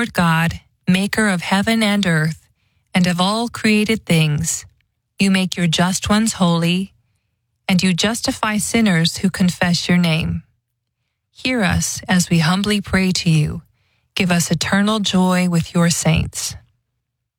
Lord God, maker of heaven and earth, and of all created things. You make your just ones holy, and you justify sinners who confess your name. Hear us as we humbly pray to you. Give us eternal joy with your saints.